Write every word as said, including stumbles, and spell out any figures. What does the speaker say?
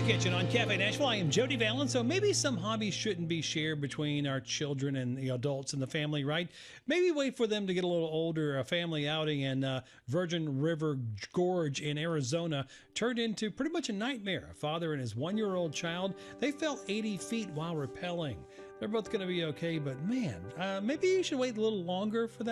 Kitchen on Cafe Nashville. I am Jody Valen. So maybe some hobbies shouldn't be shared between our children and the adults in the family, right? Maybe wait for them to get a little older. A family outing in uh, Virgin River Gorge in Arizona turned into pretty much a nightmare. A father and his one-year-old child, they fell eighty feet while rappelling. They're both going to be okay, but man, uh, maybe you should wait a little longer for that.